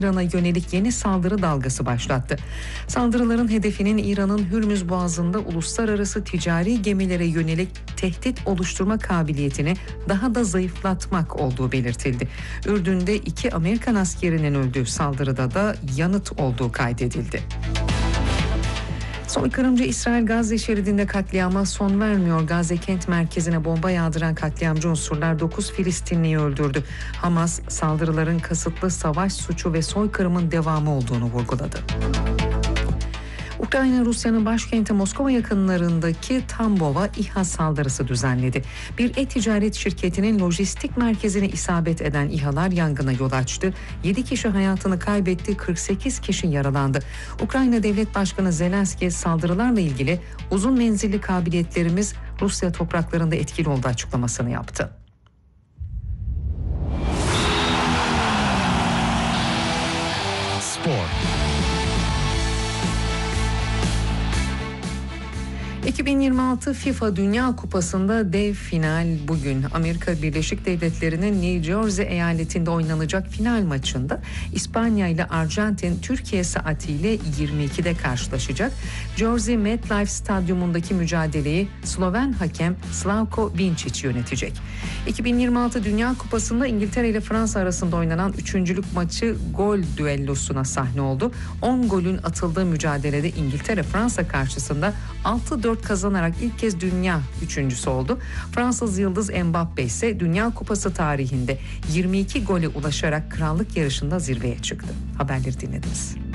İran'a yönelik yeni saldırı dalgası başlattı. Saldırıların hedefinin İran'ın Hürmüz Boğazı'nda uluslararası ticari gemilere yönelik tehdit oluşturma kabiliyetini daha da zayıflatmak olduğu belirtildi. Ürdün'de 2 Amerikan askerinin öldüğü saldırıda da yanıt olduğu kaydedildi. Soykırımcı İsrail Gazze şeridinde katliama son vermiyor. Gazze kent merkezine bomba yağdıran katliamcı unsurlar 9 Filistinliyi öldürdü. Hamas saldırıların kasıtlı savaş suçu ve soykırımın devamı olduğunu vurguladı. Ukrayna, Rusya'nın başkenti Moskova yakınlarındaki Tambov'a İHA saldırısı düzenledi. Bir e-ticaret şirketinin lojistik merkezine isabet eden İHA'lar yangına yol açtı. 7 kişi hayatını kaybetti, 48 kişi yaralandı. Ukrayna Devlet Başkanı Zelenski saldırılarla ilgili uzun menzilli kabiliyetlerimiz Rusya topraklarında etkili oldu açıklamasını yaptı. Spor. 2026 FIFA Dünya Kupası'nda dev final bugün. Amerika Birleşik Devletleri'nin New Jersey eyaletinde oynanacak final maçında İspanya ile Arjantin Türkiye saatiyle 22'de karşılaşacak. Jersey MetLife Stadyumundaki mücadeleyi Sloven hakem Slavko Vincic yönetecek. 2026 Dünya Kupası'nda İngiltere ile Fransa arasında oynanan üçüncülük maçı gol düellosuna sahne oldu. 10 golün atıldığı mücadelede İngiltere Fransa karşısında 6-4 kazanarak ilk kez dünya üçüncüsü oldu. Fransız yıldız Mbappe ise Dünya Kupası tarihinde 22 gole ulaşarak krallık yarışında zirveye çıktı. Haberleri dinlediniz.